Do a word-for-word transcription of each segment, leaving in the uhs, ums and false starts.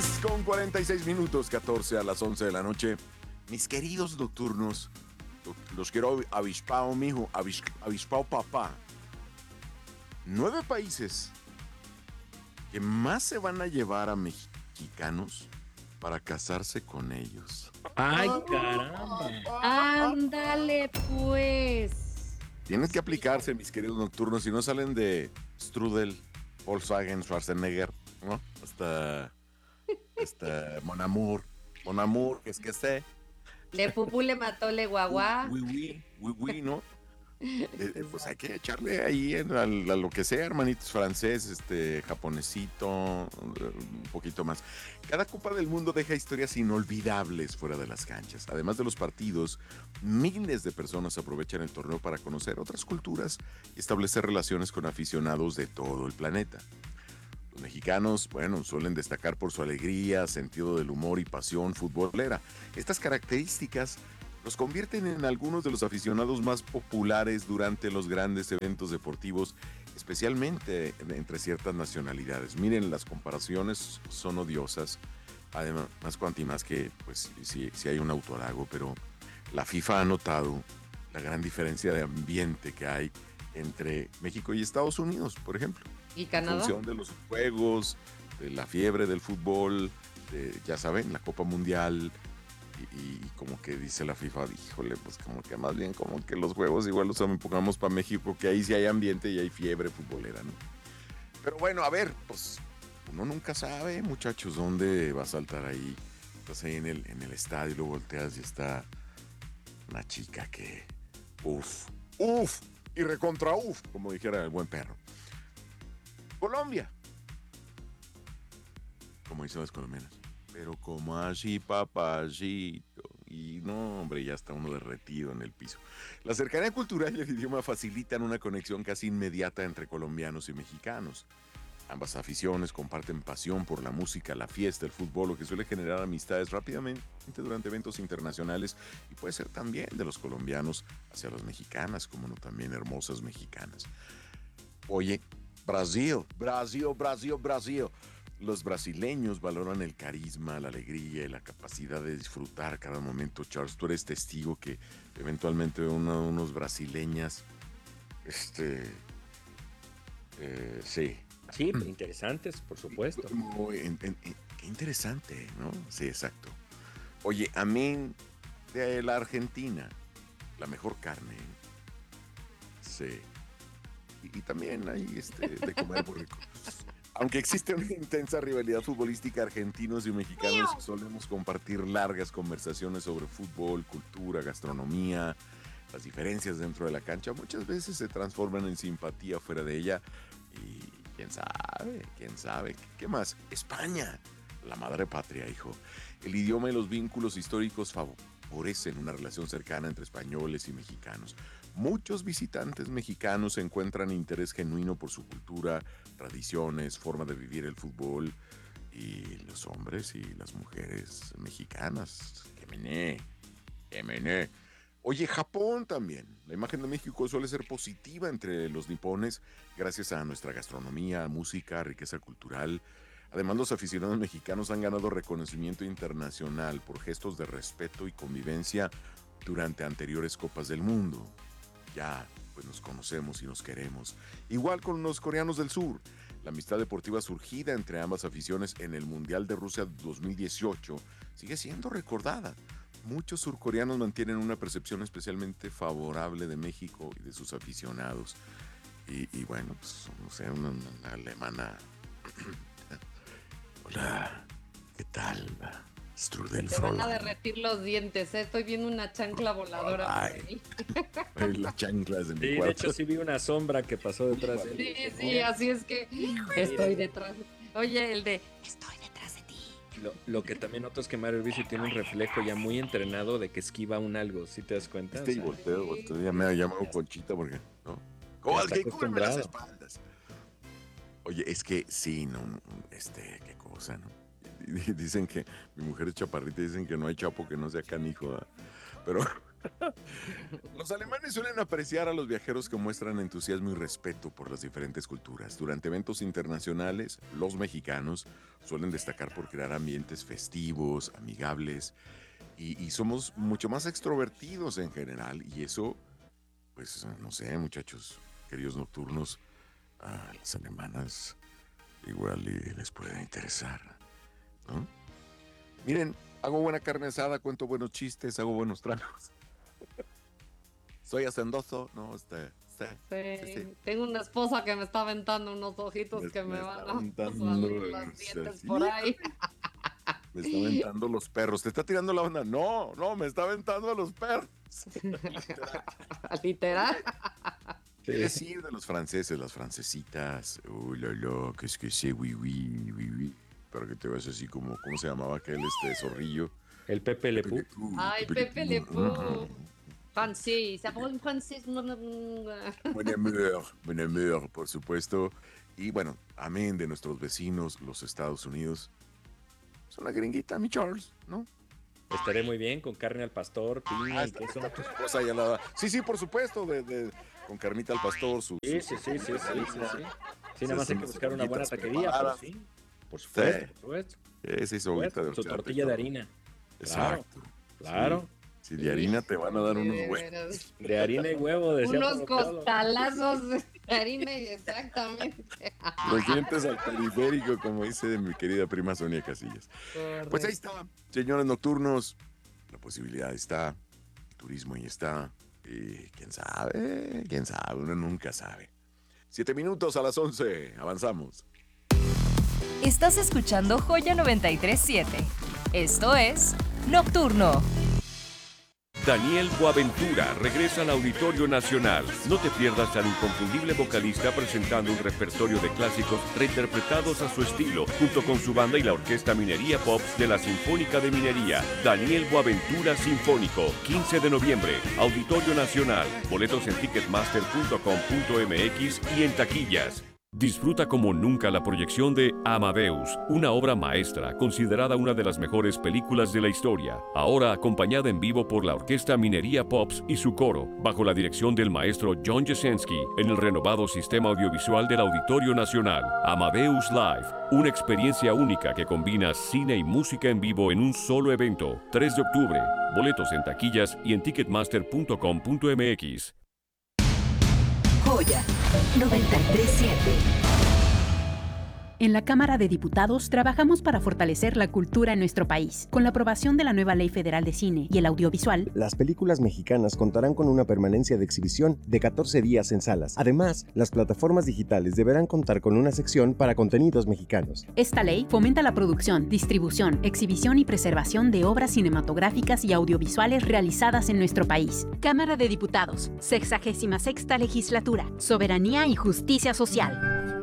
con cuarenta y seis minutos, catorce a las once de la noche. Mis queridos nocturnos, los quiero avispao, mijo, avis, avispao papá. Nueve países que más se van a llevar a mexicanos para casarse con ellos. ¡Ay, caramba! Ándale, pues. Tienes que aplicarse, mis queridos nocturnos, si no salen de Strudel, Volkswagen, Schwarzenegger, ¿no? Hasta, hasta Mon Amour, Mon Amour, que es que sé. Le pupú le mató le guaguá. Oui, oui, oui, oui, ¿no? Eh, eh, pues hay que echarle ahí en a, a lo que sea, hermanitos, francés, este, japonesito, un poquito más. Cada Copa del Mundo deja historias inolvidables fuera de las canchas. Además de los partidos, miles de personas aprovechan el torneo para conocer otras culturas y establecer relaciones con aficionados de todo el planeta. Los mexicanos, bueno, suelen destacar por su alegría, sentido del humor y pasión futbolera. Estas características los convierten en algunos de los aficionados más populares durante los grandes eventos deportivos, especialmente entre ciertas nacionalidades. Miren, las comparaciones son odiosas, además, cuanto más que, pues, si, si hay un autohalago, pero la FIFA ha notado la gran diferencia de ambiente que hay entre México y Estados Unidos, por ejemplo. ¿Y Canadá? En función de los juegos, de la fiebre del fútbol, de, ya saben, la Copa Mundial. Y, y como que dice la FIFA, híjole, pues como que más bien como que los juegos igual los enfocamos para México, que ahí sí hay ambiente y hay fiebre futbolera, ¿no? Pero bueno, a ver, pues uno nunca sabe, muchachos, dónde va a saltar ahí. Estás ahí en el, en el estadio, lo volteas y está una chica que, uf, uf, y recontra uf, como dijera el buen perro. Colombia, como dicen las colombianas. Pero como así, papacito. Y no, hombre, ya está uno derretido en el piso. La cercanía cultural y el idioma facilitan una conexión casi inmediata entre colombianos y mexicanos. Ambas aficiones comparten pasión por la música, la fiesta, el fútbol, lo que suele generar amistades rápidamente durante eventos internacionales y puede ser también de los colombianos hacia las mexicanas, como no también hermosas mexicanas. Oye, Brasil, Brasil, Brasil, Brasil. Los brasileños valoran el carisma, la alegría y la capacidad de disfrutar cada momento. Charles, tú eres testigo que eventualmente uno, unos brasileñas, este, eh, sí. Sí, pero interesantes, por supuesto. Muy, en, en, en, qué interesante, ¿no? Sí, exacto. Oye, a mí, de la Argentina, la mejor carne, sí. Y, y también hay este, de comer muy rico. Aunque existe una intensa rivalidad futbolística, argentinos y mexicanos solemos compartir largas conversaciones sobre fútbol, cultura, gastronomía, las diferencias dentro de la cancha. Muchas veces se transforman en simpatía fuera de ella. Y quién sabe, quién sabe. ¿Qué más? España, la madre patria, hijo. El idioma y los vínculos históricos favorecen una relación cercana entre españoles y mexicanos. Muchos visitantes mexicanos encuentran interés genuino por su cultura, tradiciones, forma de vivir el fútbol y los hombres y las mujeres mexicanas. ¡Que mené! ¡Que mené! Oye, Japón también. La imagen de México suele ser positiva entre los nipones gracias a nuestra gastronomía, música, riqueza cultural. Además, los aficionados mexicanos han ganado reconocimiento internacional por gestos de respeto y convivencia durante anteriores Copas del Mundo. Ya, pues nos conocemos y nos queremos. Igual con los coreanos del sur. La amistad deportiva surgida entre ambas aficiones en el Mundial de Rusia dos mil dieciocho sigue siendo recordada. Muchos surcoreanos mantienen una percepción especialmente favorable de México y de sus aficionados. Y, y bueno, pues, no sé, una, una alemana. Hola, ¿qué tal? Strudel Te van a derretir los dientes, ¿eh? Estoy viendo una chancla voladora. Ay, por ahí. Las chanclas de mi Sí, cuarto. de hecho sí vi una sombra que pasó detrás de él. Sí, sí, así es que estoy detrás. Oye, el de estoy detrás de ti. Lo, lo que también noto es que Mario Luis tiene un reflejo ya muy entrenado de que esquiva un algo, ¿sí te das cuenta? Este O sea, y volteo, volteo. Ya me ha llamado Conchita porque, ¿no? Ya ¡Oh, está que cúbreme las acostumbrado. espaldas! Oye, es que sí, no, este, qué cosa, ¿no? Dicen que mi mujer es chaparrita y dicen que no hay chapo que no sea canijo, ¿eh? Pero Los alemanes suelen apreciar a los viajeros que muestran entusiasmo y respeto por las diferentes culturas. Durante eventos internacionales, los mexicanos suelen destacar por crear ambientes festivos, amigables, y, y somos mucho más extrovertidos en general, y eso, pues, no sé, muchachos, queridos nocturnos, a las alemanas igual y les puede interesar, ¿no? Miren, hago buena carne asada, cuento buenos chistes, hago buenos tragos. Soy hacendoso, no, este, este, Sí, sí, sí. tengo una esposa que me está aventando unos ojitos Me- que me, me van está a aventando, salir los o sea, dientes sí. por ahí. Me está aventando los perros. ¿Te está tirando la onda? No, no, me está aventando a los perros. Literal. ¿Qué decir de los franceses, las francesitas? Oh, la, la, que es que sí, oui, oui, oui, oui. Para que te veas así como, ¿cómo se llamaba aquel este zorrillo? El Pepe Le Pew. Ay, Pepe Le Pew. Francés, hablo francés. Mon amour, mon amour, por supuesto. Y bueno, amén de nuestros vecinos, los Estados Unidos. Es una gringuita, mi Charles, ¿no? Estaré muy bien con carne al pastor, piña Ah, y está- queso. tu esposa ya la da. Sí, sí, por supuesto, de, de- con carnita al pastor, su... Sí, su- sí, sí, sí, sí, sí, sí. Sí, nada Sí, más hay sí, que sus buscar una buena cebollitas taquería, pero preparadas. sí. Por supuesto, Sí. por supuesto. Esa es Por ahorita supuesto, de su horchata y tortilla de todo. harina. Exacto. Claro. Sí, de harina te van a dar unos De huevos. veras. De harina y huevo, decía Unos Pablo Piolo. costalazos de harina y exactamente. Los dientes al periférico, como dice mi querida prima Sonia Casillas. Pues ahí está, señores nocturnos. La posibilidad está, el turismo ahí está. Y quién sabe, quién sabe, uno nunca sabe. Siete minutos a las once, avanzamos. Estás escuchando Joya noventa y tres punto siete. Esto es Nocturno. Daniel Boaventura regresa al Auditorio Nacional. No te pierdas al inconfundible vocalista presentando un repertorio de clásicos reinterpretados a su estilo, junto con su banda y la Orquesta Minería Pops de la Sinfónica de Minería. Daniel Boaventura Sinfónico, quince de noviembre, Auditorio Nacional. Boletos en ticketmaster punto com punto m x y en taquillas. Disfruta como nunca la proyección de Amadeus, una obra maestra considerada una de las mejores películas de la historia, ahora acompañada en vivo por la Orquesta Minería Pops y su coro, bajo la dirección del maestro John Jasenski, en el renovado sistema audiovisual del Auditorio Nacional. Amadeus Live, una experiencia única que combina cine y música en vivo en un solo evento. tres de octubre, boletos en taquillas y en ticketmaster punto com punto m x. Joya noventa y tres punto siete. En la Cámara de Diputados trabajamos para fortalecer la cultura en nuestro país. Con la aprobación de la nueva Ley Federal de Cine y el Audiovisual, las películas mexicanas contarán con una permanencia de exhibición de catorce días en salas. Además, las plataformas digitales deberán contar con una sección para contenidos mexicanos. esta ley fomenta la producción, distribución, exhibición y preservación de obras cinematográficas y audiovisuales realizadas en nuestro país. Cámara de Diputados, sexagésima sexta Legislatura, Soberanía y Justicia Social.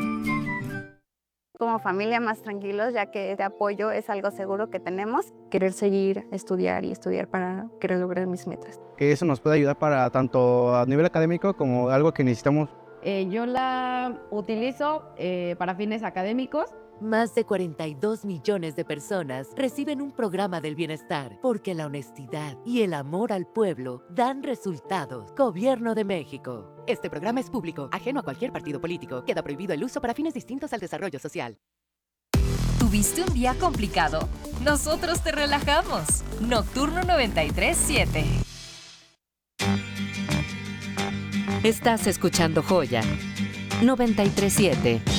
Como familia más tranquilos, ya que este apoyo es algo seguro que tenemos. Querer seguir, estudiar y estudiar para querer lograr mis metas. Que eso nos puede ayudar para tanto a nivel académico como algo que necesitamos. Eh, yo la utilizo eh, para fines académicos. Más de cuarenta y dos millones de personas reciben un programa del bienestar porque la honestidad y el amor al pueblo dan resultados. Gobierno de México. Este programa es público, ajeno a cualquier partido político. Queda prohibido el uso para fines distintos al desarrollo social. ¿Tuviste un día complicado? Nosotros te relajamos. Nocturno noventa y tres punto siete. Estás escuchando Joya noventa y tres punto siete.